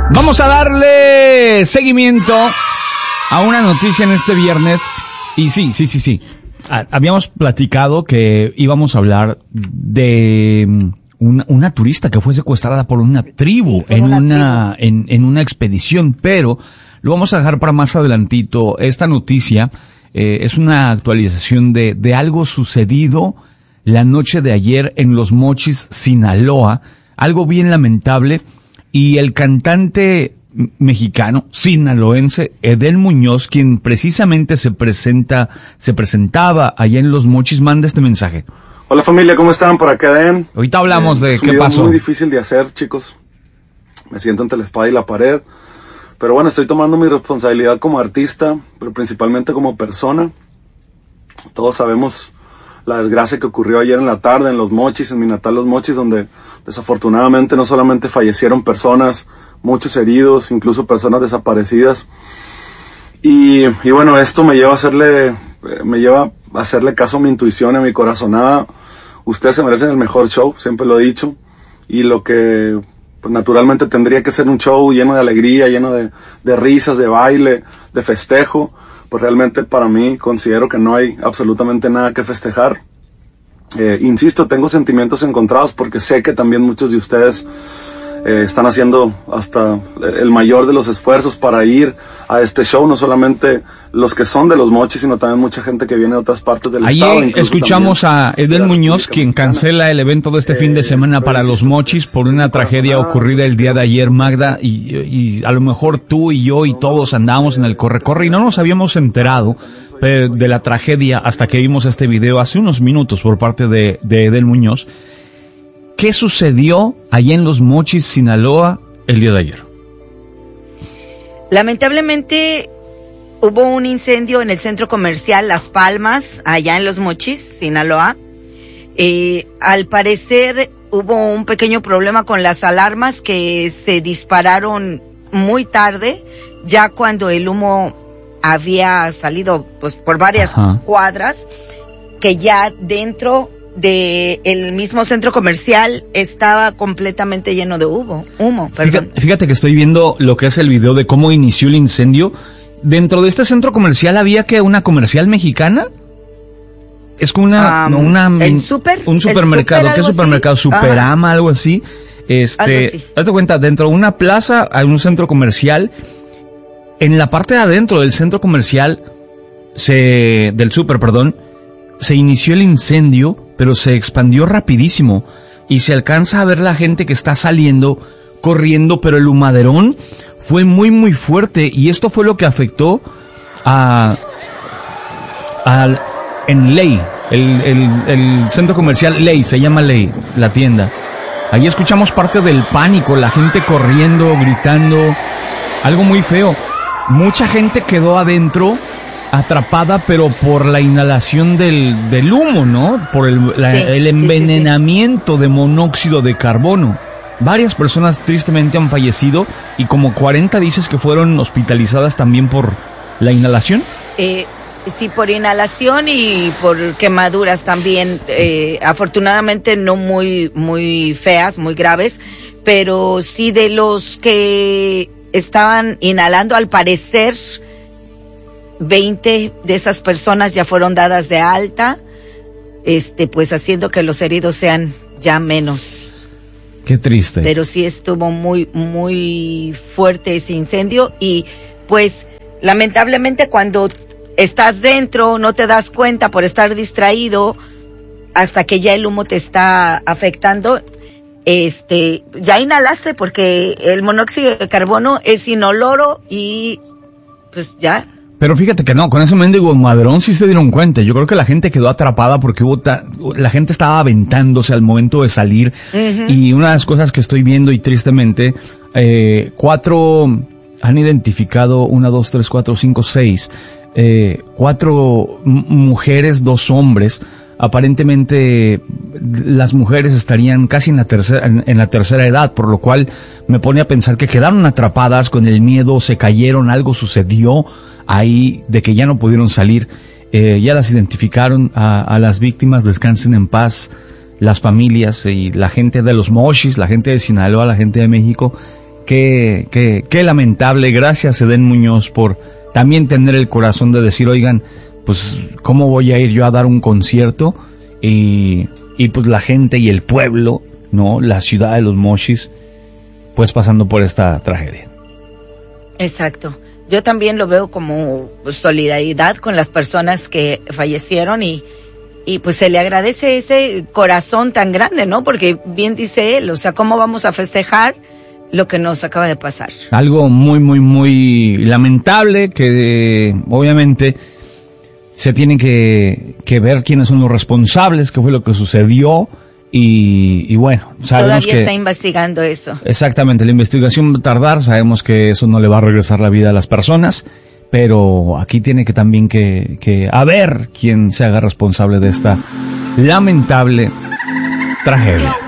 Vamos a darle seguimiento a una noticia en este viernes. Y sí. Habíamos platicado que íbamos a hablar de una turista que fue secuestrada por una tribu en una expedición, pero lo vamos a dejar para más adelantito. Esta noticia es una actualización de algo sucedido la noche de ayer en Los Mochis, Sinaloa, algo bien lamentable, y el cantante mexicano, sinaloense, Edel Muñoz, quien precisamente se presentaba allá en Los Mochis, manda este mensaje. Hola familia, ¿cómo están? Por acá Edén. Ahorita hablamos de qué pasó. Es muy difícil de hacer, chicos. Me siento entre la espada y la pared. Pero bueno, estoy tomando mi responsabilidad como artista, pero principalmente como persona. Todos sabemos la desgracia que ocurrió ayer en la tarde en Los Mochis, en mi natal Los Mochis, donde desafortunadamente no solamente fallecieron personas, muchos heridos, incluso personas desaparecidas. Y bueno, esto me lleva a hacerle caso a mi intuición, a mi corazonada. Ustedes se merecen el mejor show, siempre lo he dicho. Y lo que pues, naturalmente tendría que ser un show lleno de alegría, lleno de risas, de baile, de festejo, pues realmente para mí considero que no hay absolutamente nada que festejar. Insisto, tengo sentimientos encontrados porque sé que también muchos de ustedes están haciendo hasta el mayor de los esfuerzos para ir a este show, no solamente los que son de Los Mochis, sino también mucha gente que viene de otras partes del estado. Ahí escuchamos a Edel Muñoz, quien cancela el evento de este fin de semana para Los Mochis por una tragedia ocurrida el día de ayer, Magda, y a lo mejor tú y yo y todos andábamos en el corre-corre y no nos habíamos enterado de la tragedia hasta que vimos este video hace unos minutos por parte de Edel Muñoz. ¿Qué sucedió allá en Los Mochis, Sinaloa, el día de ayer? Lamentablemente hubo un incendio en el centro comercial Las Palmas, allá en Los Mochis, Sinaloa. Al parecer hubo un pequeño problema con las alarmas que se dispararon muy tarde, ya cuando el humo había salido pues por varias cuadras, que ya dentro de el mismo centro comercial estaba completamente lleno de humo. Fíjate que estoy viendo lo que es el video de cómo inició el incendio. Dentro de este centro comercial había una comercial mexicana. Es como un supermercado. ¿Qué supermercado? Superama, algo así. Hazte cuenta, dentro de una plaza hay un centro comercial. En la parte de adentro del centro comercial del super, se inició el incendio, pero se expandió rapidísimo y se alcanza a ver la gente que está saliendo, corriendo, pero el humaderón fue muy muy fuerte y esto fue lo que afectó en Ley, el centro comercial Ley, se llama Ley, la tienda. Ahí escuchamos parte del pánico, la gente corriendo, gritando, algo muy feo. Mucha gente quedó adentro atrapada, pero por la inhalación del humo, ¿no? Por el envenenamiento de monóxido de carbono. Varias personas tristemente han fallecido y como 40 dices que fueron hospitalizadas también por la inhalación. Sí, por inhalación y por quemaduras también, afortunadamente no muy feas, muy graves, pero sí de los que estaban inhalando, al parecer 20 de esas personas ya fueron dadas de alta, pues haciendo que los heridos sean ya menos. Qué triste. Pero sí estuvo muy, muy fuerte ese incendio y pues lamentablemente cuando estás dentro no te das cuenta por estar distraído hasta que ya el humo te está afectando. Ya inhalaste porque el monóxido de carbono es inoloro y pues ya. Pero fíjate que no, con ese mendigo madrón sí se dieron cuenta. Yo creo que la gente quedó atrapada porque la gente estaba aventándose al momento de salir. Y una de las cosas que estoy viendo y tristemente, 4 han identificado, 1, 2, 3, 4, 5, 6, 4 mujeres, 2 hombres. Aparentemente las mujeres estarían casi en la tercera edad, por lo cual me pone a pensar que quedaron atrapadas con el miedo, se cayeron, algo sucedió ahí de que ya no pudieron salir. Ya las identificaron a las víctimas, descansen en paz las familias y la gente de Los Mochis, la gente de Sinaloa, la gente de México. qué lamentable. Gracias, Edén Muñoz, por también tener el corazón de decir, oigan, pues, ¿cómo voy a ir yo a dar un concierto? Y pues la gente y el pueblo, ¿no? La ciudad de Los Mochis, pues pasando por esta tragedia. Exacto. Yo también lo veo como solidaridad con las personas que fallecieron y pues se le agradece ese corazón tan grande, ¿no? Porque bien dice él, o sea, ¿cómo vamos a festejar lo que nos acaba de pasar? Algo muy, muy, muy lamentable que obviamente se tiene que ver quiénes son los responsables, qué fue lo que sucedió y bueno, sabemos todavía está investigando eso. Exactamente, la investigación va a tardar, sabemos que eso no le va a regresar la vida a las personas, pero aquí tiene que también que haber quien se haga responsable de esta lamentable tragedia.